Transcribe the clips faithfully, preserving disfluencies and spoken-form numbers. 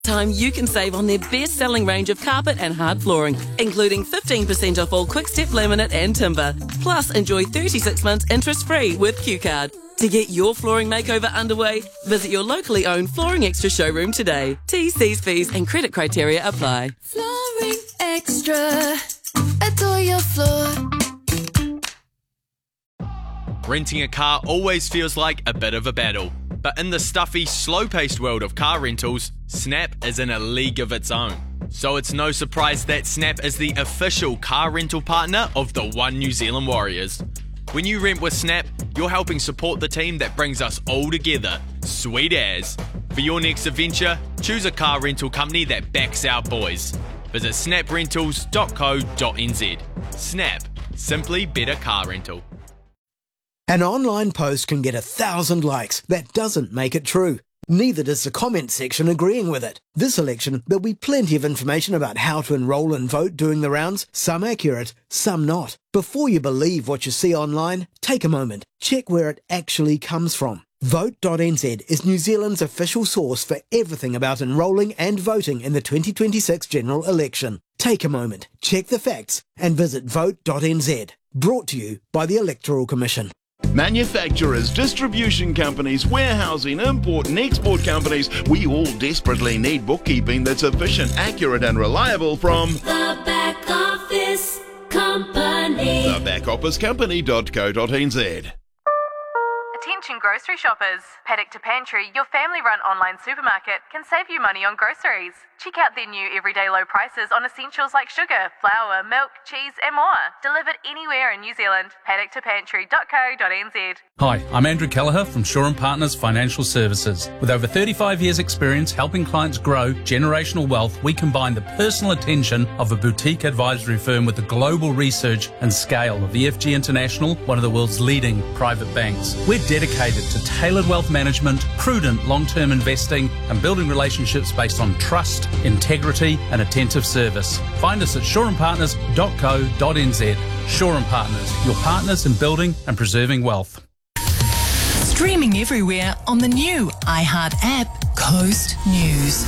Time you can save on their best-selling range of carpet and hard flooring, including fifteen percent off all Quickstep laminate and timber. Plus, enjoy thirty-six months interest-free with Q Card. To get your flooring makeover underway, visit your locally owned Flooring Extra showroom today. T's, C's, fees and credit criteria apply. Flooring Extra. Adore your floor. Renting a car always feels like a bit of a battle. But in the stuffy, slow-paced world of car rentals, Snap is in a league of its own. So it's no surprise that Snap is the official car rental partner of the One New Zealand Warriors. When you rent with Snap, you're helping support the team that brings us all together. Sweet as. For your next adventure, choose a car rental company that backs our boys. Visit snap rentals dot co dot n z. Snap. Simply better car rental. An online post can get a thousand likes. That doesn't make it true. Neither does the comment section agreeing with it. This election, there'll be plenty of information about how to enrol and vote doing the rounds, some accurate, some not. Before you believe what you see online, take a moment. Check where it actually comes from. vote dot n z is New Zealand's official source for everything about enrolling and voting in the twenty twenty-six general election. Take a moment, check the facts, and visit vote dot n z. Brought to you by the Electoral Commission. Manufacturers, distribution companies, warehousing, import and export companies, we all desperately need bookkeeping that's efficient, accurate and reliable from The Back Office Company. the back office company dot co dot n z. Attention grocery shoppers. Paddock to Pantry, your family-run online supermarket, can save you money on groceries. Check out their new everyday low prices on essentials like sugar, flour, milk, cheese and more. Delivered anywhere in New Zealand. paddock to pantry dot co dot n z. Hi, I'm Andrew Kelleher from Shaw and Partners Financial Services. With over thirty-five years experience helping clients grow generational wealth, we combine the personal attention of a boutique advisory firm with the global research and scale of E F G International, one of the world's leading private banks. We're dedicated to tailored wealth management, prudent long-term investing and building relationships based on trust, integrity and attentive service. Find us at shaw and partners dot co dot n z. Shaw and Partners, your partners in building and preserving wealth. Streaming everywhere on the new iHeart app, Coast News.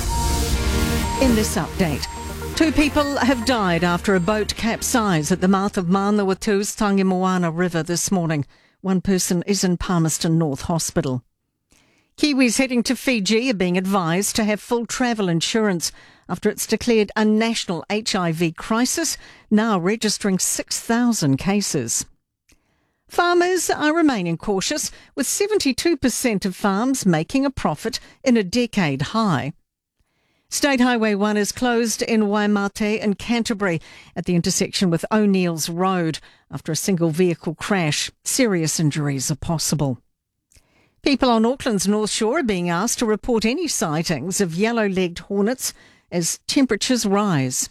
In this update, two people have died after a boat capsized at the mouth of Manawatu's Tangi Moana River this morning. One person is in Palmerston North Hospital. Kiwis heading to Fiji are being advised to have full travel insurance after it's declared a national H I V crisis, now registering six thousand cases. Farmers are remaining cautious, with seventy-two percent of farms making a profit in a decade high. State Highway one is closed in Waimate and Canterbury at the intersection with O'Neill's Road after a single vehicle crash. Serious injuries are possible. People on Auckland's North Shore are being asked to report any sightings of yellow-legged hornets as temperatures rise.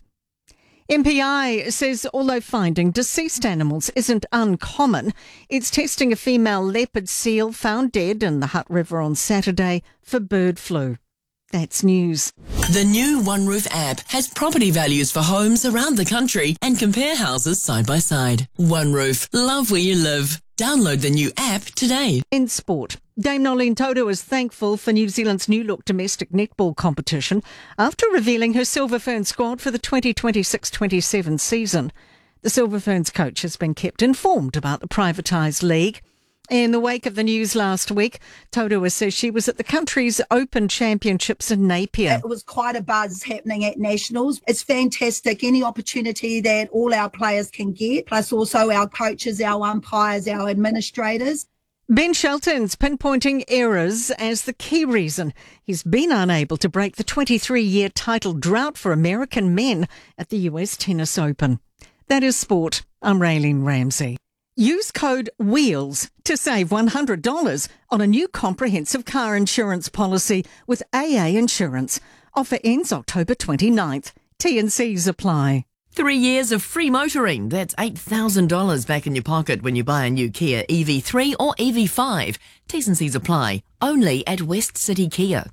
M P I says although finding deceased animals isn't uncommon, it's testing a female leopard seal found dead in the Hutt River on Saturday for bird flu. That's news. The new OneRoof app has property values for homes around the country and compare houses side by side. OneRoof, love where you live. Download the new app today. In sport, Dame Nolene Toto is thankful for New Zealand's new-look domestic netball competition after revealing her Silver Ferns squad for the twenty twenty-six twenty-seven season. The Silver Ferns coach has been kept informed about the privatised league. In the wake of the news last week, Toto says she was at the country's Open Championships in Napier. It was quite a buzz happening at Nationals. It's fantastic, any opportunity that all our players can get, plus also our coaches, our umpires, our administrators. Ben Shelton's pinpointing errors as the key reason he's been unable to break the twenty-three-year title drought for American men at the U S Tennis Open. That is sport. I'm Raylene Ramsey. Use code WHEELS to save one hundred dollars on a new comprehensive car insurance policy with A A Insurance. Offer ends October twenty-ninth. T and Cs apply. Three years of free motoring. That's eight thousand dollars back in your pocket when you buy a new Kia E V three or E V five. T's and C's apply. Only at West City Kia.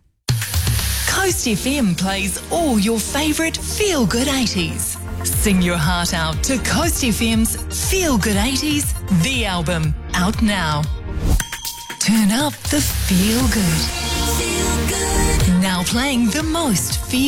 Coast F M plays all your favourite feel-good eighties. Sing your heart out to Coast F M's Feel Good eighties, the album, out now. Turn up the feel good. Feel good. Now now playing the most feel